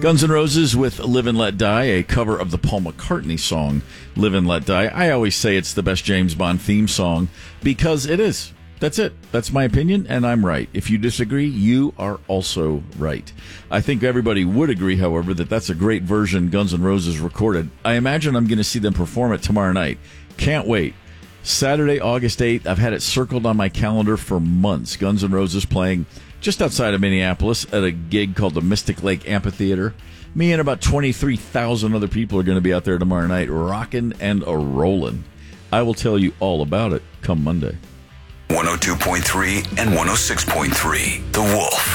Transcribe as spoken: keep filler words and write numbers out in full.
Guns N' Roses with Live and Let Die, a cover of the Paul McCartney song Live and Let Die. I always say it's the best James Bond theme song because it is. That's it. That's my opinion, and I'm right. If you disagree, you are also right. I think everybody would agree, however, that that's a great version Guns N' Roses recorded. I imagine I'm going to see them perform it tomorrow night. Can't wait. Saturday, August eighth, I've had it circled on my calendar for months. Guns N' Roses playing just outside of Minneapolis at a gig called the Mystic Lake Amphitheater. Me and about twenty-three thousand other people are going to be out there tomorrow night rocking and a-rolling. I will tell you all about it come Monday. one oh two point three and one oh six point three, The Wolf.